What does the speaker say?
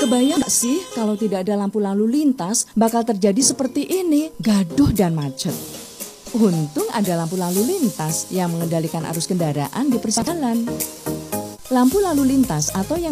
Kebayang gak sih kalau tidak ada lampu lalu lintas bakal terjadi seperti ini, gaduh dan macet. Untung ada lampu lalu lintas yang mengendalikan arus kendaraan di perjalanan. Lampu lalu lintas atau yang